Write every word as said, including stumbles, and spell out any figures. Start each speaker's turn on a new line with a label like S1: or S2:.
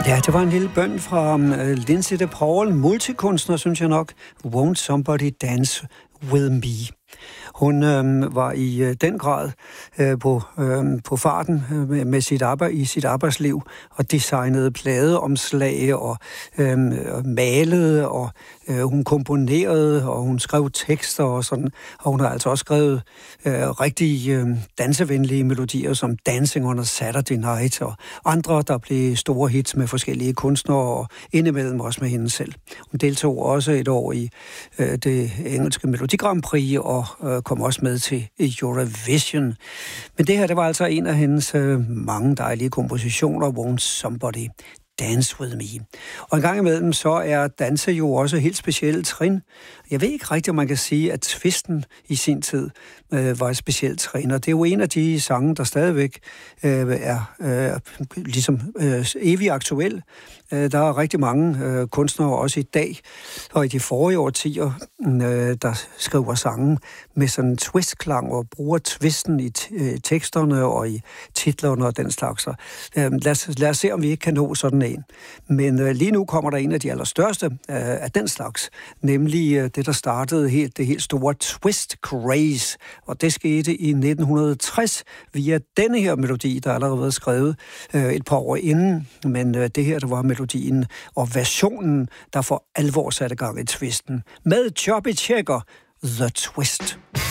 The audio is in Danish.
S1: Ja, det var en lille bøn fra uh, Lindsay DePaul, multikunstner, synes jeg nok. Won't somebody dance with me? Hun øh, var i øh, den grad øh, på, øh, på farten øh, med sit arbejde, i sit arbejdsliv og designede pladeomslag og øh, malede, og øh, hun komponerede, og hun skrev tekster og sådan. Og hun har altså også skrevet øh, rigtig øh, dansevenlige melodier som Dancing on a Saturday Night og andre, der blev store hits med forskellige kunstnere, og indimellem også med hende selv. Hun deltog også et år i øh, det engelske Melodi Grand Prix og øh, kom også med til Eurovision. Men det her, det var altså en af hendes øh, mange dejlige kompositioner, Won't Somebody Dance With Me. Og en gang imellem, så er danse jo også helt specielt trin. Jeg ved ikke rigtigt, om man kan sige, at Twisten i sin tid øh, var et specielt trin. Og det er jo en af de sange, der stadigvæk øh, er øh, ligesom øh, evig aktuel. Øh, der er rigtig mange øh, kunstnere også i dag, og i de forrige årtier, øh, der skriver sange med sådan en twistklang og bruger twisten i t- øh, teksterne og i titlerne og den slags. Øh, lad, os, lad os se, om vi ikke kan nå sådan en. Men øh, lige nu kommer der en af de allerstørste øh, af den slags, nemlig øh, det, der startede helt, det helt store twist craze. Og det skete i nitten tres via denne her melodi, der allerede var skrevet øh, et par år inden. Men øh, det her, der var melodien og versionen, der for alvor satte gang i twisten. Med Chubby Checker, The Twist.